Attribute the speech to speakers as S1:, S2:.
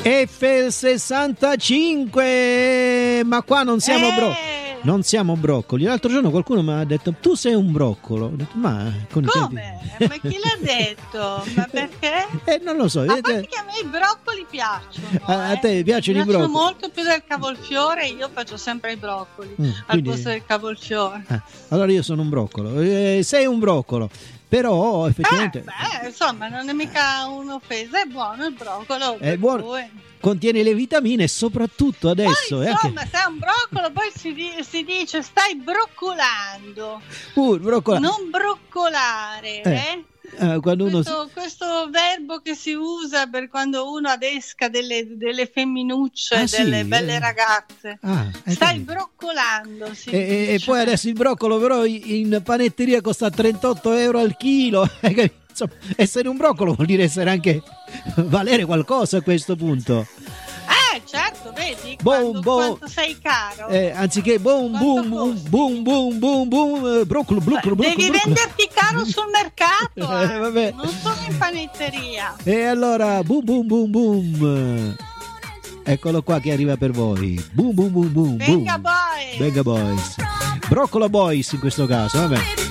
S1: F65, ma qua non siamo non siamo broccoli. L'altro giorno qualcuno mi ha detto tu sei un broccolo. Ho detto, ma con
S2: come? Ma chi l'ha detto? Ma perché?
S1: Non lo so.
S2: A parte che a me i broccoli piacciono.
S1: A te piacciono i broccoli?
S2: Molto più del cavolfiore. Io faccio sempre i broccoli al posto del cavolfiore.
S1: Allora io sono un broccolo. Sei un broccolo. Però effettivamente
S2: insomma non è mica un'offesa, è buono il broccolo,
S1: è buono, contiene le vitamine e soprattutto adesso
S2: poi, insomma se è un broccolo poi si dice stai broccolando, non broccolare
S1: quando
S2: questo verbo che si usa per quando uno adesca delle femminucce, delle belle ragazze, stai broccolando
S1: e poi adesso il broccolo però in panetteria costa 38 euro al chilo. Insomma, essere un broccolo vuol dire essere anche valere qualcosa a questo punto.
S2: Certo, vedi quanto sei caro.
S1: Anziché broccolo.
S2: Devi venderti caro sul mercato,
S1: vabbè.
S2: non solo in panetteria.
S1: E allora, boom. Eccolo qua che arriva per voi. Boom.
S2: Venga boys.
S1: Broccolo boys in questo caso, vabbè.